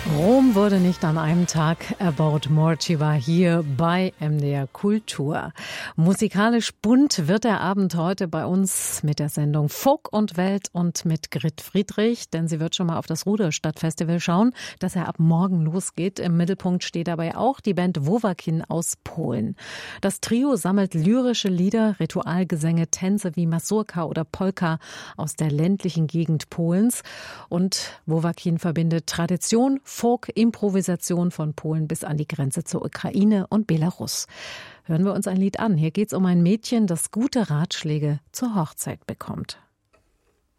Rom wurde nicht an einem Tag erbaut. Morci war hier bei MDR Kultur. Musikalisch bunt wird der Abend heute bei uns mit der Sendung Folk und Welt und mit Grit Friedrich, denn sie wird schon mal auf das Ruderstadtfestival schauen, das ja ab morgen losgeht. Im Mittelpunkt steht dabei auch die Band Wowakin aus Polen. Das Trio sammelt lyrische Lieder, Ritualgesänge, Tänze wie Mazurka oder Polka aus der ländlichen Gegend Polens. Und Wowakin verbindet Tradition, Folk, Improvisation von Polen bis an die Grenze zur Ukraine und Belarus. Hören wir uns ein Lied an. Hier geht es um ein Mädchen, das gute Ratschläge zur Hochzeit bekommt.